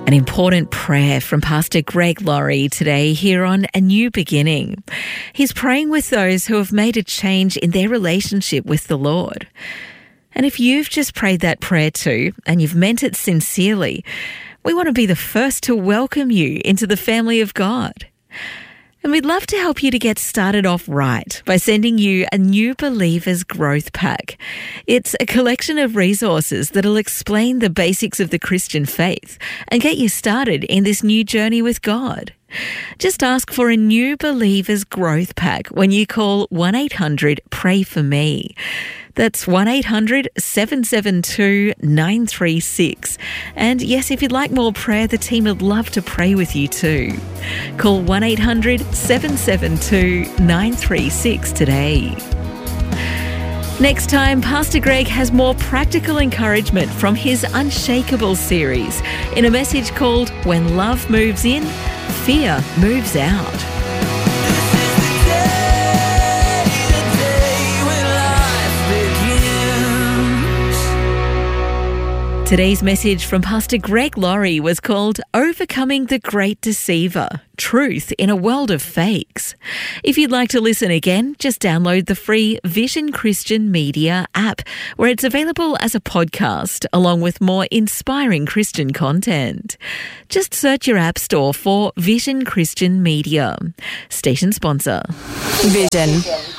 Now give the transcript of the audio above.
An important prayer from Pastor Greg Laurie today here on A New Beginning. He's praying with those who have made a change in their relationship with the Lord. And if you've just prayed that prayer too, and you've meant it sincerely, we want to be the first to welcome you into the family of God. And we'd love to help you to get started off right by sending you a New Believers Growth Pack. It's a collection of resources that'll explain the basics of the Christian faith and get you started in this new journey with God. Just ask for a New Believers Growth Pack when you call 1-800-PRAY-FOR-ME. That's 1-800-772-936. And yes, if you'd like more prayer, the team would love to pray with you too. Call 1-800-772-936 today. Next time, Pastor Greg has more practical encouragement from his Unshakable series in a message called When Love Moves In, Fear Moves Out. Today's message from Pastor Greg Laurie was called Overcoming the Great Deceiver, Truth in a World of Fakes. If you'd like to listen again, just download the free Vision Christian Media app, where it's available as a podcast, along with more inspiring Christian content. Just search your app store for Vision Christian Media. Station sponsor. Vision